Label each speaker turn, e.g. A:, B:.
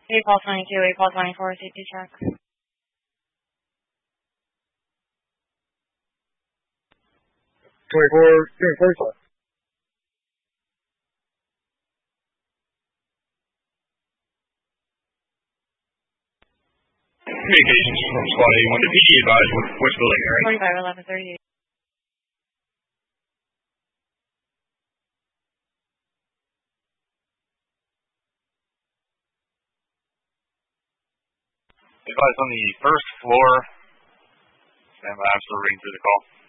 A: April 22, April 24, safety check.
B: 24,
C: Communications from Squad 81 to PD advised which building you're in.
A: 45, 11, 38.
C: Advised on the first floor. Stand by, I'm still reading through the call.